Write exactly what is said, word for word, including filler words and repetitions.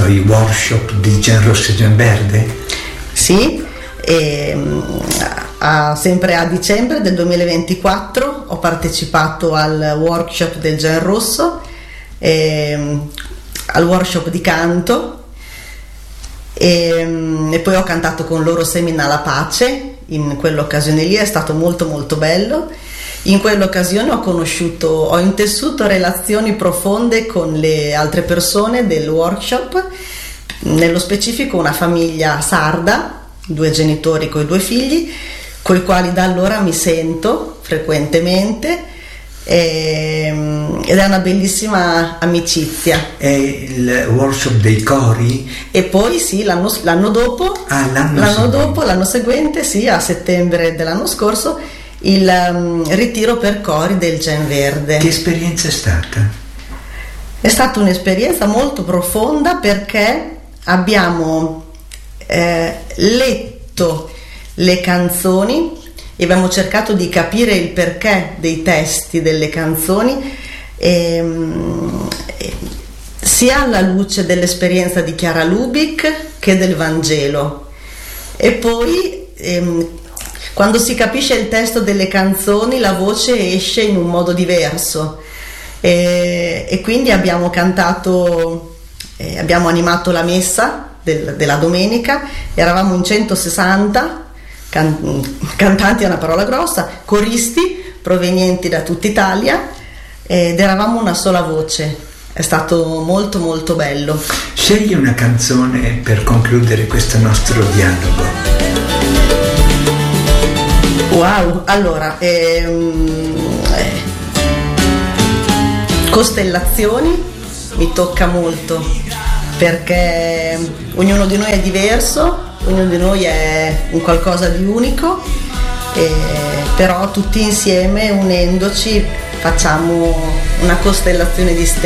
i workshop di Gian Rosso e Gian Verde? Sì, e, a, sempre a dicembre del duemilaventiquattro ho partecipato al workshop del Gian Rosso, e, al workshop di canto, e, e poi ho cantato con loro Semina la pace. In quell'occasione lì è stato molto molto bello. In quell'occasione ho conosciuto, ho intessuto relazioni profonde con le altre persone del workshop, nello specifico una famiglia sarda, due genitori con i due figli, con i quali da allora mi sento frequentemente, e, ed è una bellissima amicizia. È il workshop dei cori? E poi sì, l'anno, l'anno dopo, ah, l'anno, l'anno dopo, l'anno seguente, sì, a settembre dell'anno scorso, il um, ritiro per cori del Gian Verde. Che esperienza è stata? È stata un'esperienza molto profonda, perché abbiamo eh, letto le canzoni e abbiamo cercato di capire il perché dei testi delle canzoni, e, e, sia alla luce dell'esperienza di Chiara Lubick che del Vangelo. E poi ehm, quando si capisce il testo delle canzoni, la voce esce in un modo diverso, e, e quindi abbiamo cantato, eh, abbiamo animato la messa del, della domenica. Eravamo in centosessanta can, cantanti, è una parola grossa, coristi provenienti da tutta Italia, ed eravamo una sola voce. È stato molto molto bello. Scegli una canzone per concludere questo nostro dialogo. Wow, allora ehm, eh, Costellazioni mi tocca molto, perché ognuno di noi è diverso, ognuno di noi è un qualcosa di unico, eh, però tutti insieme, unendoci, facciamo una costellazione di stelle.